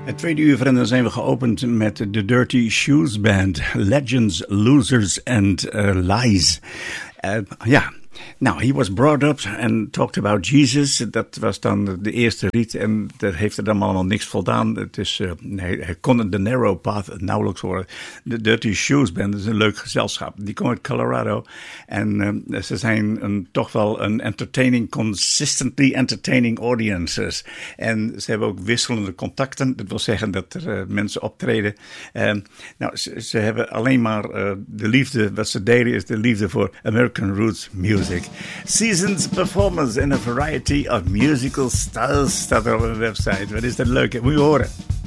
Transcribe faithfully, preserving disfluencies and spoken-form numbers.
Het tweede uur, vrienden, zijn we geopend met de Dirty Shoes Band. Legends, Losers and uh, Lies. Uh, ja... Nou, he was brought up and talked about Jesus. Dat was dan de eerste riet en dat heeft er dan allemaal niks voldaan. Het is, uh, hij, hij kon de Narrow Path nauwelijks horen. De Dirty Shoes Band is een leuk gezelschap. Die komen uit Colorado en uh, ze zijn een, toch wel een entertaining, consistently entertaining audiences. En ze hebben ook wisselende contacten. Dat wil zeggen dat er uh, mensen optreden. Uh, nou, ze, ze hebben alleen maar uh, de liefde, wat ze delen is de liefde voor American Roots music. Seasoned performers in a variety of musical styles staat er op hun website. Wat is dat leuk? Moet je horen.